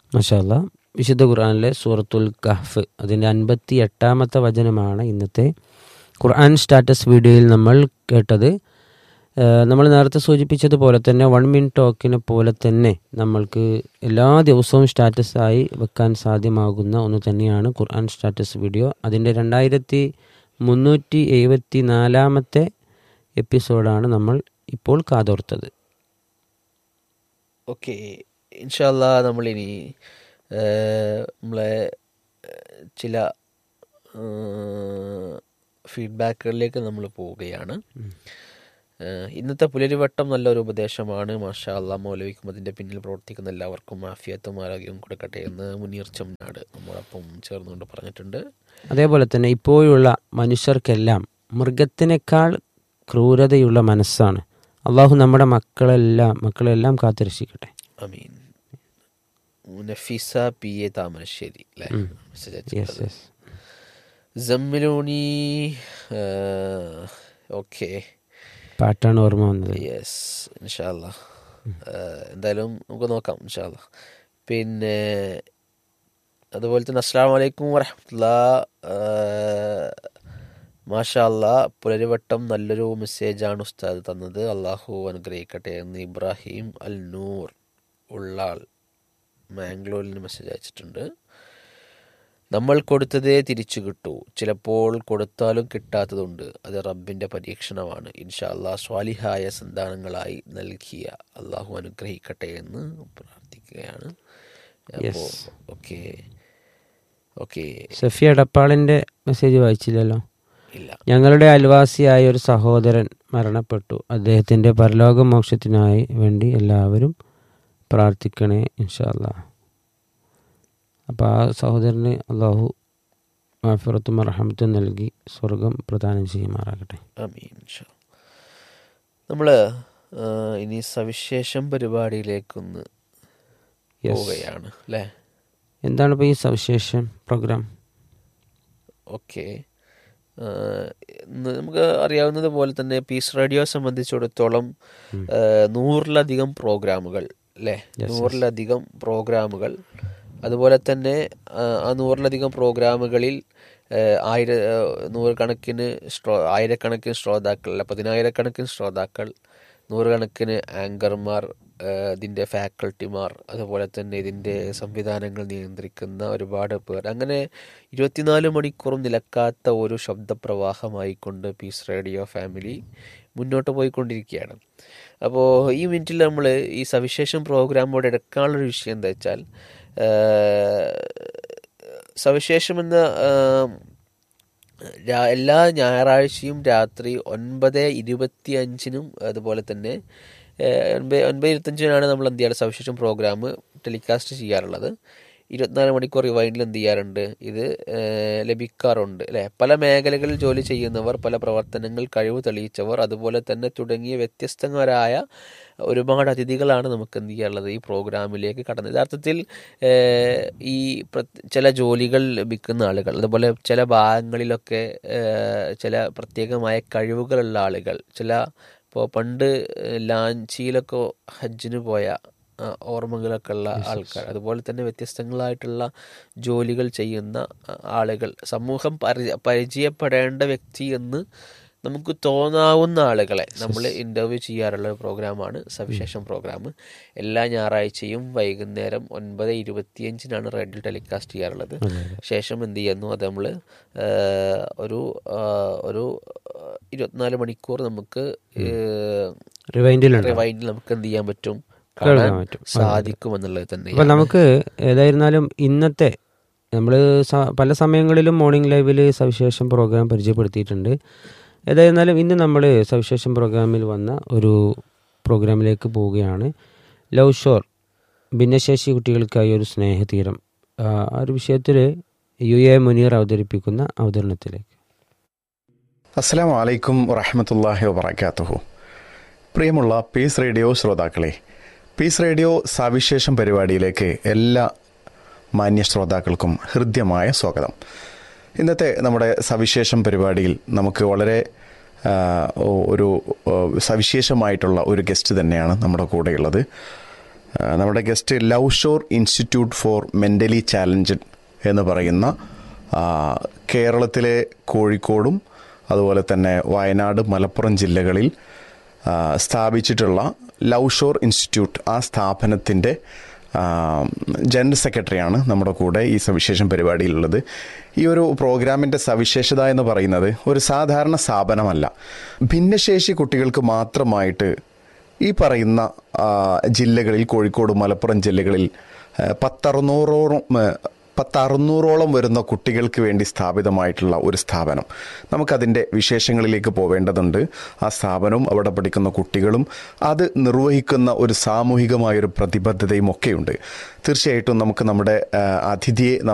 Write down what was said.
മാഷാ അല്ലാ. വിശുദ്ധ ഖുർആനിലെ സൂറത്തുൽ കഹ്ഫ് അതിൻ്റെ 58-ാമത്തെ വചനമാണ് ഇന്നത്തെ ഖുർആൻ സ്റ്റാറ്റസ് വീഡിയോയിൽ നമ്മൾ കേട്ടത്. നമ്മൾ നേരത്തെ സൂചിപ്പിച്ചതുപോലെ തന്നെ 1 മിനിറ്റ് ടോക്കിനെ പോലെ തന്നെ നമ്മൾക്ക് എല്ലാ ദിവസവും സ്റ്റാറ്റസായി വെക്കാൻ സാധ്യമാകുന്ന ഒന്ന് തന്നെയാണ് ഖുർആൻ സ്റ്റാറ്റസ് വീഡിയോ. അതിൻ്റെ 2374-ാമത്തെ എപ്പിസോഡാണ് നമ്മൾ ഇപ്പോൾ കാതോർത്തത്. ഓക്കെ, ഇൻഷാ അല്ലാ നമ്മളിനി നമ്മളെ ചില ഫീഡ്ബാക്കുകളിലേക്ക് നമ്മൾ പോവുകയാണ്. ഇന്നത്തെ പുലരിവട്ടം നല്ലൊരു ഉപദേശമാണ്. മാഷാ അല്ലാ, മൗലവിക്കും അതിൻ്റെ പിന്നിൽ പ്രവർത്തിക്കുന്ന എല്ലാവർക്കും ആഫിയത്തും ആരോഗ്യവും കൊടുക്കട്ടെ എന്ന് മുനീർ ചമ്നാട് നമ്മോടൊപ്പം ചേർന്നുകൊണ്ട് പറഞ്ഞിട്ടുണ്ട്. അതേപോലെ തന്നെ ഇപ്പോഴുള്ള മനുഷ്യർക്കെല്ലാം മൃഗത്തിനേക്കാൾ ക്രൂരതയുള്ള മനസ്സാണ്. അള്ളാഹു നമ്മുടെ മക്കളെല്ലാം കാത്തുരക്ഷിക്കട്ടെ. അമീൻ. നഫീസ പി എ താമരശ്ശേരി അല്ലേ മെസ്സേജ് ജമ്മിലൂണി. ഓക്കെ, പാട്ടാണ് ഓർമ്മ വന്നത്. യെസ്, ഇൻഷാ അല്ലാ. എന്തായാലും നമുക്ക് നോക്കാം ഇൻഷാ അല്ലാ. പിന്നെ അതുപോലെ തന്നെ അസ്സലാമു അലൈക്കും വറഹ്മത്തുള്ളാഹി. മാഷാ അല്ലാ, പുലരിവട്ടം നല്ലൊരു മെസ്സേജാണ് ഉസ്താദ് തന്നത്, അള്ളാഹു അനുഗ്രഹിക്കട്ടെ എന്ന് ഇബ്രാഹിം അൽ നൂർ ഉള്ളാൾ മാംഗ്ലൂരിൽ നിന്ന് മെസ്സേജ് അയച്ചിട്ടുണ്ട്. നമ്മൾ കൊടുത്തതേ തിരിച്ചു കിട്ടൂ, ചിലപ്പോൾ കൊടുത്താലും കിട്ടാത്തതുണ്ട്, അത് റബ്ബിൻ്റെ പരീക്ഷണമാണ്. ഇൻഷാ അല്ലാ സ്വാലിഹായ സന്താനങ്ങളായി നൽകിയ അള്ളാഹു അനുഗ്രഹിക്കട്ടെ എന്ന് പ്രാർത്ഥിക്കുകയാണ്. അപ്പോൾ ഓക്കെ ഓക്കെ, സഫിയ എടപ്പാളിൻ്റെ മെസ്സേജ് വായിച്ചില്ലല്ലോ. ഇല്ല. ഞങ്ങളുടെ അയൽവാസിയായ ഒരു സഹോദരൻ മരണപ്പെട്ടു. അദ്ദേഹത്തിൻ്റെ പരലോക മോക്ഷത്തിനായി വേണ്ടി എല്ലാവരും പ്രാർത്ഥിക്കണേ ഇൻഷാ അല്ലാ. അപ്പോൾ ആ സഹോദരന് അള്ളാഹു മഗ്ഫിറത്തും റഹ്മത്തും നൽകി സ്വർഗം പ്രദാനം ചെയ്യുമാറാകട്ടെ. ആമീൻ. നമ്മൾ ഇനി സവിശേഷം പരിപാടിയിലേക്കൊന്ന് പോവുകയാണ് അല്ലേ? എന്താണ് ഇപ്പോൾ ഈ സവിശേഷം പ്രോഗ്രാം? ഓക്കെ, നമുക്ക് അറിയാവുന്നത് പോലെ തന്നെ പീസ് റേഡിയോ സംബന്ധിച്ചിടത്തോളം 100-ലധികം പ്രോഗ്രാമുകൾ അല്ലേ? 100-ലധികം പ്രോഗ്രാമുകൾ. അതുപോലെ തന്നെ ആ 100-ലധികം പ്രോഗ്രാമുകളിൽ ആയിരക്കണക്കിന് ശ്രോതാക്കൾ അല്ല, 10,000-കണക്കിന് ശ്രോതാക്കൾ, 100-കണക്കിന് ആങ്കർമാർ, ഇതിൻ്റെ ഫാക്കൾട്ടിമാർ, അതുപോലെ തന്നെ ഇതിൻ്റെ സംവിധാനങ്ങൾ നിയന്ത്രിക്കുന്ന ഒരുപാട് പേർ, അങ്ങനെ 24 മണിക്കൂറും നിലക്കാത്ത ഒരു ശബ്ദപ്രവാഹമായിക്കൊണ്ട് പീസ് റേഡിയോ ഫാമിലി മുന്നോട്ട് പോയിക്കൊണ്ടിരിക്കുകയാണ്. അപ്പോൾ ഈ മിനിറ്റിൽ നമ്മൾ ഈ സവിശേഷം പ്രോഗ്രാമോട് എടുക്കാനുള്ളൊരു വിഷയം എന്താ വെച്ചാൽ, സവിശേഷമെന്ന എല്ലാ ഞായറാഴ്ചയും രാത്രി 9:25 അതുപോലെ തന്നെ 9:25 നമ്മൾ എന്ത് ചെയ്യാറ് സവിശേഷം പ്രോഗ്രാം ടെലികാസ്റ്റ് ചെയ്യാറുള്ളത്. 24 മണിക്കൂർ റിവൈൻഡിൽ എന്ത് ചെയ്യാറുണ്ട്, ഇത് ലഭിക്കാറുണ്ട് അല്ലേ? പല മേഖലകളിൽ ജോലി ചെയ്യുന്നവർ, പല പ്രവർത്തനങ്ങൾ കഴിവ് തെളിയിച്ചവർ, അതുപോലെ തന്നെ തുടങ്ങിയ വ്യത്യസ്തങ്ങളായ ഒരുപാട് അതിഥികളാണ് നമുക്ക് എന്ത് ചെയ്യാറുള്ളത്, ഈ പ്രോഗ്രാമിലേക്ക് കടന്നത്. യഥാർത്ഥത്തിൽ ഈ ചില ജോലികൾ ലഭിക്കുന്ന ആളുകൾ, അതുപോലെ ചില ഭാഗങ്ങളിലൊക്കെ ചില പ്രത്യേകമായ കഴിവുകളുള്ള ആളുകൾ, ചില ഇപ്പോൾ പണ്ട് ലാഞ്ചിയിലൊക്കെ ഹജ്ജിന് പോയ ഓർമ്മകളൊക്കെ ഉള്ള ആൾക്കാർ, അതുപോലെ തന്നെ വ്യത്യസ്തങ്ങളായിട്ടുള്ള ജോലികൾ ചെയ്യുന്ന ആളുകൾ, സമൂഹം പരിചയപ്പെടേണ്ട വ്യക്തി എന്ന് നമുക്ക് തോന്നാവുന്ന ആളുകളെ നമ്മൾ ഇൻ്റർവ്യൂ ചെയ്യാറുള്ള ഒരു പ്രോഗ്രാമാണ് സവിശേഷം പ്രോഗ്രാം. എല്ലാ ഞായറാഴ്ചയും വൈകുന്നേരം 9:25 റേഡിയോ ടെലികാസ്റ്റ് ചെയ്യാറുള്ളത്. ശേഷം എന്ത് ചെയ്യുന്നു, അത് നമ്മൾ ഒരു 24 മണിക്കൂർ നമുക്ക് റിവൈൻഡിൽ നമുക്ക് എന്ത് ചെയ്യാൻ പറ്റും, കാണാൻ സാധിക്കും എന്നുള്ളത് തന്നെ. അപ്പോൾ നമുക്ക് ഏതായിരുന്നാലും ഇന്നത്തെ നമ്മൾ പല സമയങ്ങളിലും മോർണിംഗ് ലൈവിൽ സവിശേഷം പ്രോഗ്രാം പരിചയപ്പെടുത്തിയിട്ടുണ്ട്. ഏതായിരുന്നാലും ഇന്ന് നമ്മൾ സവിശേഷം പ്രോഗ്രാമിൽ വന്ന ഒരു പ്രോഗ്രാമിലേക്ക് പോവുകയാണ്. ലവ് ഷോർ, ഭിന്നശേഷി കുട്ടികൾക്കായി ഒരു സ്നേഹതീരം, ആ ഒരു വിഷയത്തിൽ UA മുനീർ അവതരിപ്പിക്കുന്ന അവതരണത്തിലേക്ക്. അസ്സലാമു അലൈക്കും വറഹ്മത്തുള്ളാഹി വബറകാതുഹു. പ്രിയമുള്ള പീസ് റേഡിയോ ശ്രോതാക്കളെ, പീസ് റേഡിയോ സവിശേഷം പരിപാടിയിലേക്ക് എല്ലാ മാന്യ ശ്രോതാക്കൾക്കും ഹൃദ്യമായ സ്വാഗതം. ഇന്നത്തെ നമ്മുടെ സവിശേഷം പരിപാടിയിൽ നമുക്ക് വളരെ ഒരു സവിശേഷമായിട്ടുള്ള ഒരു ഗസ്റ്റ് തന്നെയാണ് നമ്മുടെ കൂടെയുള്ളത്. നമ്മുടെ guest love shore institute four mentally challenged എന്ന് പറയുന്ന കേരളത്തിലെ കോഴിക്കോടും അതുപോലെ തന്നെ വയനാട്, മലപ്പുറം ജില്ലകളിൽ സ്ഥാപിച്ചിട്ടുള്ള ലവ് ഷോർ ഇൻസ്റ്റിറ്റ്യൂട്ട്, ആ സ്ഥാപനത്തിൻ്റെ ജനറൽ സെക്രട്ടറിയാണ് നമ്മുടെ കൂടെ ഈ സവിശേഷം പരിപാടിയിലുള്ളത്. ഈ ഒരു പ്രോഗ്രാമിൻ്റെ സവിശേഷത എന്ന് പറയുന്നത് ഒരു സാധാരണ സ്ഥാപനമല്ല. ഭിന്നശേഷി കുട്ടികൾക്ക് മാത്രമായിട്ട് ഈ പറയുന്ന ജില്ലകളിൽ, കോഴിക്കോട്, മലപ്പുറം ജില്ലകളിൽ 600ഓളം വരുന്ന കുട്ടികൾക്ക് വേണ്ടി സ്ഥാപിതമായിട്ടുള്ള ഒരു സ്ഥാപനം. നമുക്കതിൻ്റെ വിശേഷങ്ങളിലേക്ക് പോവേണ്ടതുണ്ട്. ആ സ്ഥാപനവും അവിടെ പഠിക്കുന്ന കുട്ടികളും അത് നിർവഹിക്കുന്ന ഒരു സാമൂഹികമായൊരു പ്രതിബദ്ധതയും ഒക്കെയുണ്ട്. തീർച്ചയായിട്ടും നമുക്ക് നമ്മുടെ അതിഥിയെ